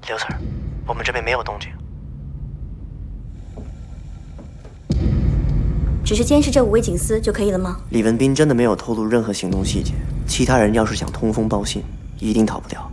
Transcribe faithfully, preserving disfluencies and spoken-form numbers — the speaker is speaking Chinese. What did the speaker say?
刘 Sir， 我们这边没有动静。 只是监视这五位警司就可以了吗？ 李文斌真的没有透露任何行动细节，其他人要是想通风报信，一定逃不掉。